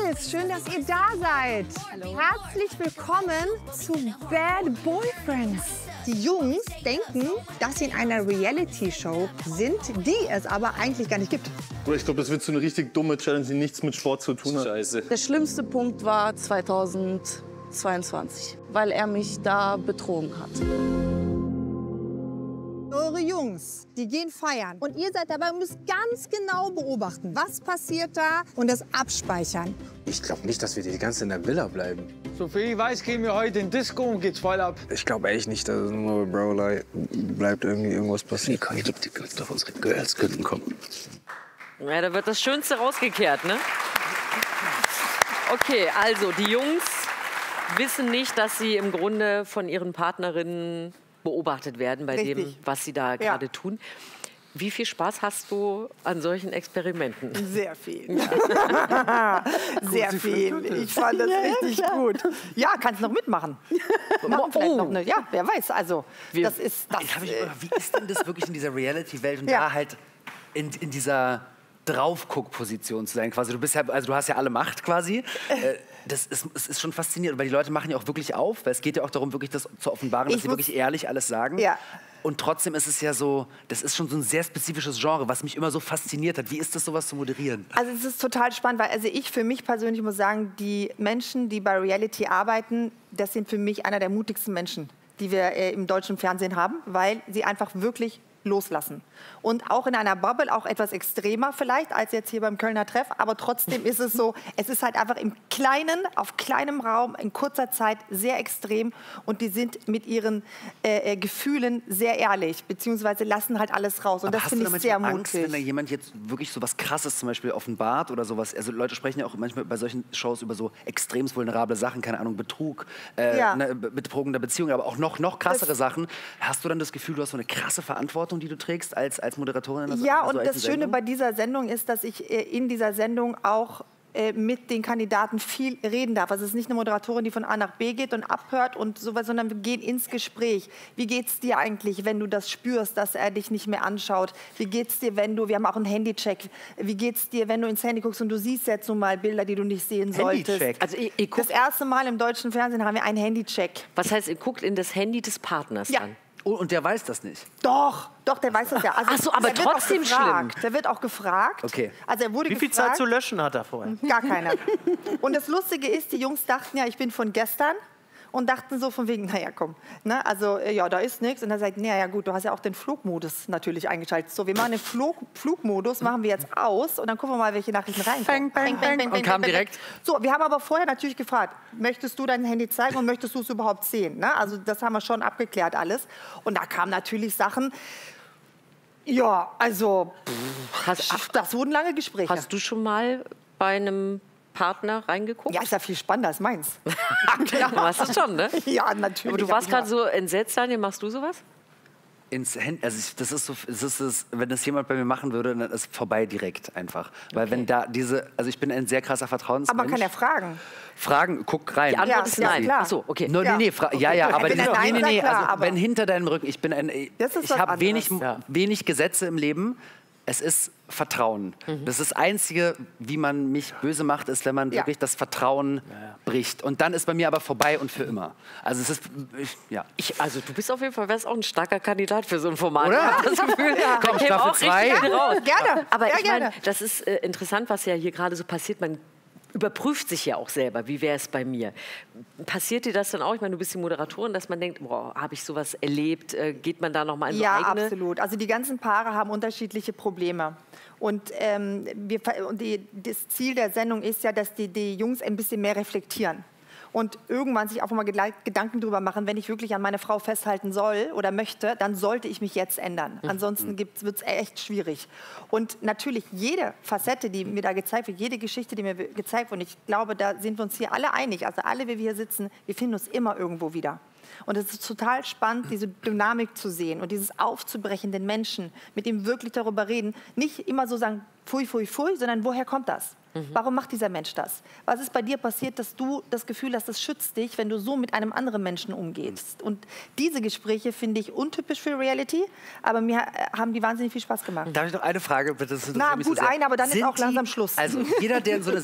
Mädels, schön, dass ihr da seid. Hallo. Herzlich willkommen zu Bad Boyfriends. Die Jungs denken, dass sie in einer Reality-Show sind, die es aber eigentlich gar nicht gibt. Ich glaube, das wird so eine richtig dumme Challenge, die nichts mit Sport zu tun hat. Scheiße. Der schlimmste Punkt war 2022, weil er mich da betrogen hat. Eure Jungs, die gehen feiern. Und ihr seid dabei und müsst ganz genau beobachten, was passiert da und das abspeichern. Ich glaube nicht, dass wir die ganze in der Villa bleiben. Soviel ich weiß, gehen wir heute in Disco und geht's voll ab. Ich glaube echt nicht, dass nur bei Bro bleibt irgendwie irgendwas passiert. Ich glaube, die Girls auf unsere Girls könnten kommen. Ja, da wird das Schönste rausgekehrt, ne? Okay, also die Jungs wissen nicht, dass sie im Grunde von ihren Partnerinnen beobachtet werden bei dem, was sie da gerade tun. Wie viel Spaß hast du an solchen Experimenten? Sehr viel. Ja. Sehr viel. Ich fand das richtig gut. Ja, kannst noch mitmachen. Machen vielleicht noch eine, ja, wer weiß. Also, das ist das. Wie ist denn das wirklich in dieser Reality-Welt und da halt in dieser Draufguck-Position zu sein? Quasi, du bist ja, also du hast ja alle Macht quasi. Es ist schon faszinierend, weil die Leute machen ja auch wirklich auf, weil es geht ja auch darum, wirklich das zu offenbaren, dass sie wirklich ehrlich alles sagen. Ja. Und trotzdem ist es ja so, das ist schon so ein sehr spezifisches Genre, was mich immer so fasziniert hat. Wie ist das, sowas zu moderieren? Also es ist total spannend, weil ich für mich persönlich muss sagen, die Menschen, die bei Reality arbeiten, das sind für mich einer der mutigsten Menschen, die wir im deutschen Fernsehen haben, weil sie einfach wirklich loslassen. Und auch in einer Bubble, auch etwas extremer vielleicht, als jetzt hier beim Kölner Treff, aber trotzdem ist es so, es ist halt einfach im Kleinen, auf kleinem Raum, in kurzer Zeit sehr extrem und die sind mit ihren Gefühlen sehr ehrlich, beziehungsweise lassen halt alles raus und aber das finde ich sehr mutig. Angst, wenn da jemand jetzt wirklich so was Krasses zum Beispiel offenbart oder sowas, also Leute sprechen ja auch manchmal bei solchen Shows über so extremst vulnerable Sachen, keine Ahnung, Betrug, eine betrogene Beziehung, aber auch noch krassere Sachen. Hast du dann das Gefühl, du hast so eine krasse Verantwortung, die du trägst als Moderatorin? Ja, und das Schöne bei dieser Sendung ist, dass ich in dieser Sendung auch mit den Kandidaten viel reden darf. Also es ist nicht eine Moderatorin, die von A nach B geht und abhört und sowas, sondern wir gehen ins Gespräch. Wie geht's dir eigentlich, wenn du das spürst, dass er dich nicht mehr anschaut? Wie geht's dir, wenn du, wir haben auch einen Handycheck, wie geht's dir, wenn du ins Handy guckst und du siehst jetzt nun mal Bilder, die du nicht sehen solltest? Also ihr das erste Mal im deutschen Fernsehen haben wir einen Handycheck. Was heißt, ihr guckt in das Handy des Partners dann? Oh, und der weiß das nicht? Doch, der weiß das ja. Also, ach so, aber trotzdem schlimm. Der wird auch gefragt. Okay. Also er wurde Wie viel Zeit zu löschen hat er vorher? Gar keine. Und das Lustige ist, die Jungs dachten ja, ich bin von gestern. Und dachten so von wegen, naja, komm, ne, also ja, da ist nichts. Und dann sagt, naja, gut, du hast ja auch den Flugmodus natürlich eingeschaltet. So, wir machen den Flugmodus, machen wir jetzt aus und dann gucken wir mal, welche Nachrichten reinkommen. Und kam direkt. So, wir haben aber vorher natürlich gefragt, möchtest du dein Handy zeigen und möchtest du es überhaupt sehen? Ne? Also das haben wir schon abgeklärt alles. Und da kamen natürlich Sachen, ja, also, das wurden lange Gespräche. Hast du schon mal bei einem Partner reingeguckt? Ja, ist ja viel spannender als meins. Klar. Du warst das schon, ne? Ja, natürlich. Aber du warst gerade so entsetzt, Daniel, machst du sowas? Ins Handy, also das ist so, wenn das jemand bei mir machen würde, dann ist vorbei direkt einfach. Weil wenn da also ich bin ein sehr krasser Vertrauensmensch. Aber man kann ja fragen. Fragen, guck rein. Die Antwort ist nein. Klar. Ach so, okay. No, nee, aber also wenn hinter deinem Rücken, ich habe wenig Gesetze im Leben. Es ist Vertrauen. Das ist das Einzige, wie man mich böse macht, ist, wenn man wirklich das Vertrauen bricht. Und dann ist bei mir aber vorbei und für immer. Also es ist, also du bist auf jeden Fall, wärst auch ein starker Kandidat für so ein Format. Oder? Ich hab das Gefühl, komm, Staffel 2. Gerne. Aber ich meine, das ist interessant, was ja hier gerade so passiert. Man überprüft sich ja auch selber, wie wäre es bei mir. Passiert dir das dann auch? Ich meine, du bist die Moderatorin, dass man denkt, boah, habe ich sowas erlebt? Geht man da noch mal in so eigene? Ja, absolut. Also die ganzen Paare haben unterschiedliche Probleme. Und das Ziel der Sendung ist ja, dass die Jungs ein bisschen mehr reflektieren. Und irgendwann sich auch mal Gedanken darüber machen, wenn ich wirklich an meine Frau festhalten soll oder möchte, dann sollte ich mich jetzt ändern. Ansonsten wird es echt schwierig. Und natürlich jede Facette, die mir da gezeigt wird, jede Geschichte, die mir gezeigt wird, und ich glaube, da sind wir uns hier alle einig, also alle, wie wir hier sitzen, wir finden uns immer irgendwo wieder. Und es ist total spannend, diese Dynamik zu sehen und dieses Aufzubrechen, den Menschen, mit ihm wirklich darüber reden. Nicht immer so sagen, pfui, pfui, pfui, sondern woher kommt das? Warum macht dieser Mensch das? Was ist bei dir passiert, dass du das Gefühl hast, das schützt dich, wenn du so mit einem anderen Menschen umgehst? Und diese Gespräche finde ich untypisch für Reality, aber mir haben die wahnsinnig viel Spaß gemacht. Darf ich noch eine Frage bitte? Na gut, eine, aber dann ist auch langsam Schluss. Also jeder, der in so eine